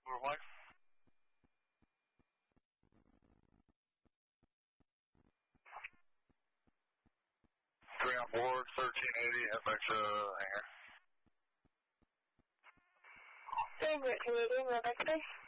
Mike. 3 on board, 1380, FX hangar. Favorite Canadian, Rebecca Base.